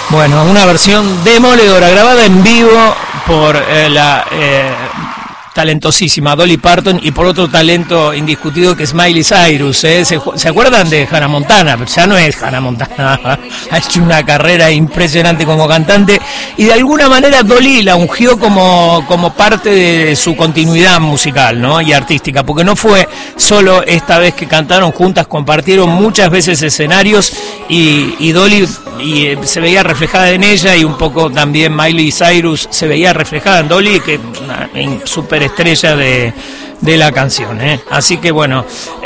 Bueno, una versión demoledora, grabada en vivo por la talentosísima Dolly Parton y por otro talento indiscutido que es Miley Cyrus. ¿Se acuerdan de Hannah Montana? Pero ya no es Hannah Montana, ha hecho una carrera impresionante como cantante y de alguna manera Dolly la ungió como parte de su continuidad musical, ¿no? Y artística, porque no fue solo esta vez que cantaron juntas, compartieron muchas veces escenarios y Dolly se veía reflejada en ella y un poco también Miley Cyrus se veía reflejada en Dolly, que es una superestrella de la canción, Así que bueno,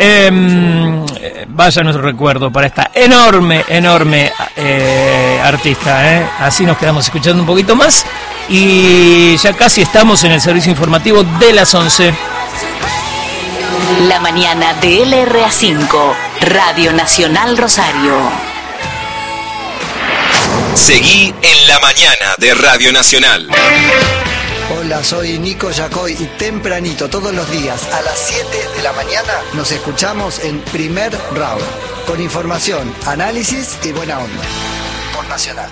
vaya nuestro recuerdo para esta enorme artista, Así nos quedamos escuchando un poquito más y ya casi estamos en el servicio informativo de las 11. La mañana de LRA5, Radio Nacional Rosario. Seguí en la mañana de Radio Nacional. Hola, soy Nico Yacoy y tempranito todos los días a las 7 de la mañana nos escuchamos en Primer Round, con información, análisis y buena onda. Por Nacional.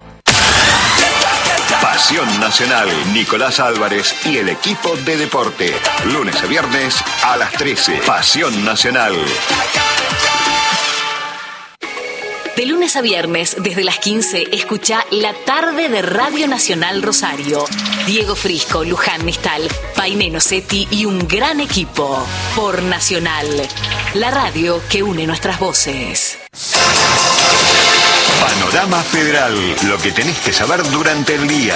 Pasión Nacional, Nicolás Álvarez y el equipo de deporte. Lunes a viernes a las 13. Pasión Nacional. De lunes a viernes, desde las 15, escucha La Tarde de Radio Nacional Rosario. Diego Frisco, Luján Nestal, Painé Nocetti y un gran equipo. Por Nacional, la radio que une nuestras voces. Panorama Federal, lo que tenés que saber durante el día.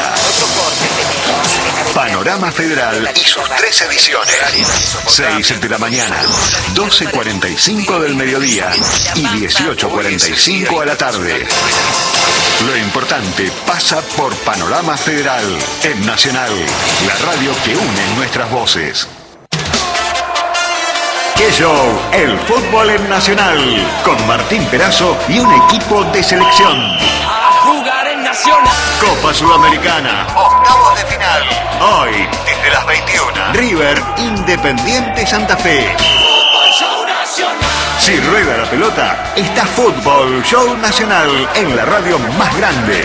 Panorama Federal y sus 3 ediciones. 6 de la mañana, 12:45 del mediodía y 18:45 a la tarde. Lo importante pasa por Panorama Federal, en Nacional, la radio que une nuestras voces. ¡Qué show! El fútbol en Nacional, con Martín Perazo y un equipo de selección. A jugar en Nacional. Copa Sudamericana, octavos de final. Hoy, desde las 21, River Independiente Santa Fe. Fútbol Show Nacional. Si rueda la pelota, está Fútbol Show Nacional en la radio más grande.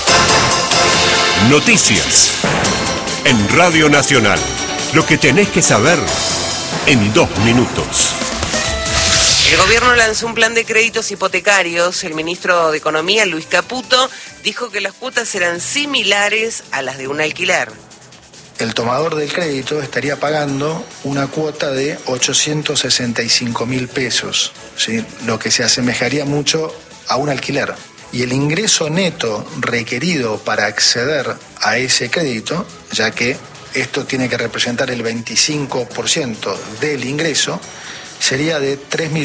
Noticias en Radio Nacional. Lo que tenés que saber en 2 minutos. El gobierno lanzó un plan de créditos hipotecarios. El ministro de Economía, Luis Caputo, dijo que las cuotas serán similares a las de un alquiler. El tomador del crédito estaría pagando una cuota de 865.000 pesos, ¿sí? Lo que se asemejaría mucho a un alquiler. Y el ingreso neto requerido para acceder a ese crédito, ya que esto tiene que representar el 25% del ingreso, sería de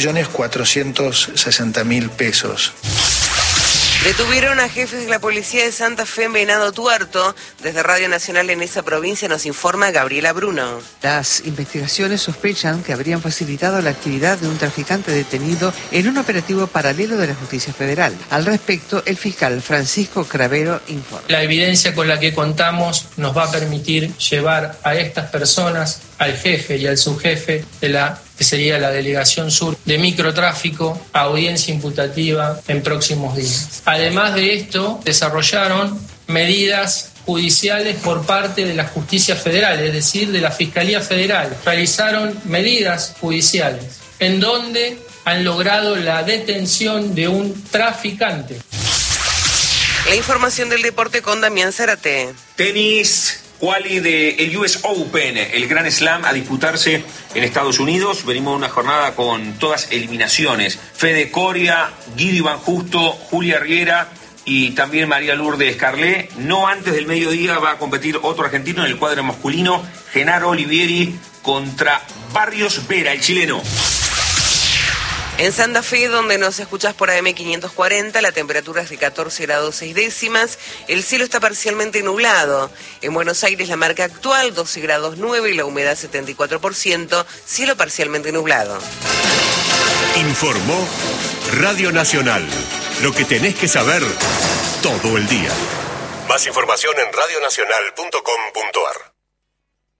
3.460.000 pesos. Detuvieron a jefes de la policía de Santa Fe en Venado Tuerto. Desde Radio Nacional en esa provincia nos informa Gabriela Bruno. Las investigaciones sospechan que habrían facilitado la actividad de un traficante detenido en un operativo paralelo de la Justicia Federal. Al respecto, el fiscal Francisco Cravero informa. La evidencia con la que contamos nos va a permitir llevar a estas personas, al jefe y al subjefe de la que sería la Delegación Sur de Microtráfico, a audiencia imputativa en próximos días. Además de esto, desarrollaron medidas judiciales por parte de la Justicia Federal, es decir, de la Fiscalía Federal. Realizaron medidas judiciales en donde han logrado la detención de un traficante. La información del deporte con Damián Zárate. Tenis. Quali del US Open, el Grand Slam a disputarse en Estados Unidos. Venimos de una jornada con todas eliminaciones. Fede Coria, Guido Van Justo, Julia Riera y también María Lourdes Carlé. No antes del mediodía va a competir otro argentino en el cuadro masculino, Genaro Olivieri contra Barrios Vera, el chileno. En Santa Fe, donde nos escuchás por AM 540, la temperatura es de 14 grados 6 décimas, el cielo está parcialmente nublado. En Buenos Aires la marca actual 12 grados 9 y la humedad 74%, cielo parcialmente nublado. Informó Radio Nacional, lo que tenés que saber todo el día. Más información en radionacional.com.ar.